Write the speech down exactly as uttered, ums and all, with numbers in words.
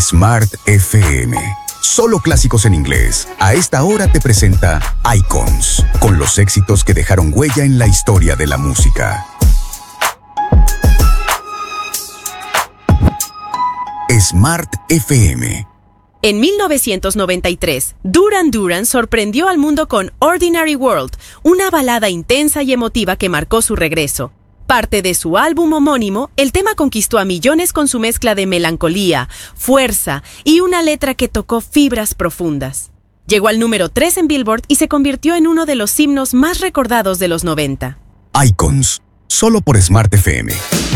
Smart F M. Solo clásicos en inglés. A esta hora te presenta Icons, con los éxitos que dejaron huella en la historia de la música. Smart F M. En mil novecientos noventa y tres, Duran Duran sorprendió al mundo con Ordinary World, una balada intensa y emotiva que marcó su regreso. Parte de su álbum homónimo, el tema conquistó a millones con su mezcla de melancolía, fuerza y una letra que tocó fibras profundas. Llegó al número tres en Billboard y se convirtió en uno de los himnos más recordados de los noventa. Icons, solo por Smart F M.